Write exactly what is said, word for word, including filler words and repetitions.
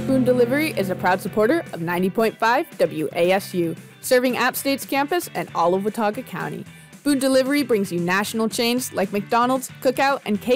Boone Delivery is a proud supporter of ninety point five W A S U, serving App State's campus and all of Watauga County. Boone Delivery brings you national chains like McDonald's, Cookout, and K